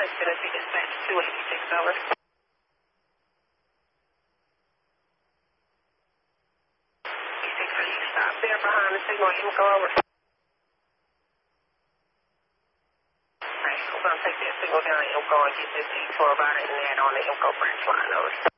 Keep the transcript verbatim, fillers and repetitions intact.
Place Tennessee Dispatch two eighty-six, over. eighty-six, are you stopped there behind the signal info, over? Alright, we're going to take that signal down to info and get this detour about it and add on the info branch line, over.